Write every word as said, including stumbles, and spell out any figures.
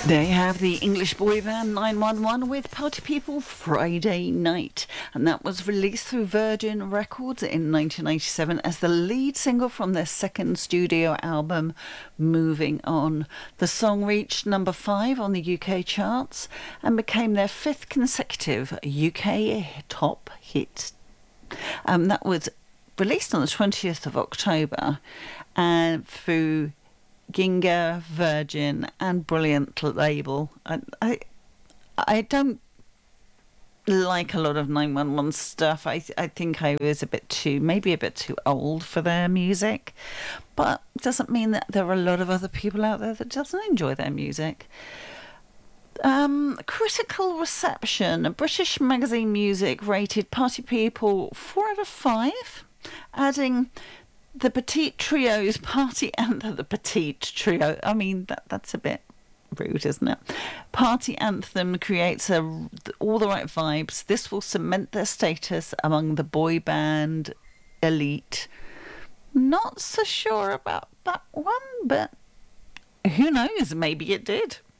There you have the English boy band nine one one with Party People Friday Night, and that was released through Virgin Records in nineteen ninety-seven as the lead single from their second studio album, Moving On. The song reached number five on the U K charts and became their fifth consecutive U K top hit. Um, that was released on the twentieth of October and through Ginga, Virgin and Brilliant label. I, I I don't like a lot of nine one one stuff. I I think I was a bit too, maybe a bit too old for their music, but it doesn't mean that there are a lot of other people out there that doesn't enjoy their music. Um, critical reception. British magazine Music rated Party People four out of five, adding the Petite Trio's party anthem. The Petite Trio. I mean, that that's a bit rude, isn't it? Party anthem creates a, all the right vibes. This will cement their status among the boy band elite. Not so sure about that one, but who knows? Maybe it did.